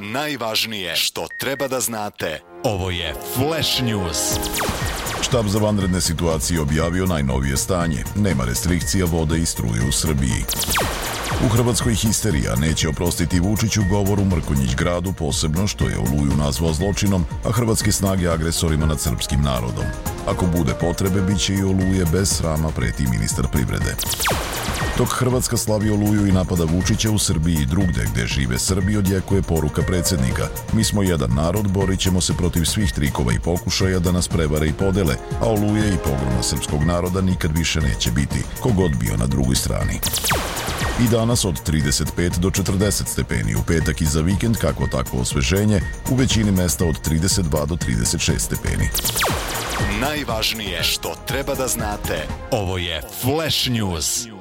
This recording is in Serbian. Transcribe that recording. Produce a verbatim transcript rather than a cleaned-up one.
Najvažnije što treba da znate. Ovo je Flash News. Štab za vanredne situacije objavio najnovije stanje. Nema restrikcija vode i struje u Srbiji. U Hrvatskoj histerija, neće oprostiti Vučiću govor u Mrkonjić gradu, posebno što je Oluju nazvao zločinom, a hrvatske snage agresorima nad srpskim narodom. Ako bude potrebe, bit će i Oluje bez srama, preti ministar privrede. Dok Hrvatska slavi Oluju i napada Vučića, u Srbiji i drugde gde žive Srbi odjekuje poruka predsjednika. Mi smo jedan narod, borit ćemo se protiv svih trikova i pokušaja da nas prevare i podele, a Oluje i pogroma srpskog naroda nikad više neće biti, kogod bio na drugoj strani. I danas od trideset pet do četrdeset stepeni, u petak i za vikend kako takvo osveženje, u većini mesta od trideset dva do trideset šest stepeni. Najvažnije što treba da znate. Ovo je Flash News.